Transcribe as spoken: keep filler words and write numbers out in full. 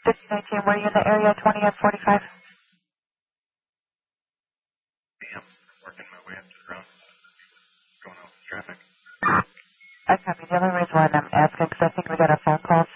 fifty nineteen, were you in the area twenty and forty-five? I'm working my way up to the ground, going off the traffic. I copy. The only reason why I'm asking, because I think we got a phone call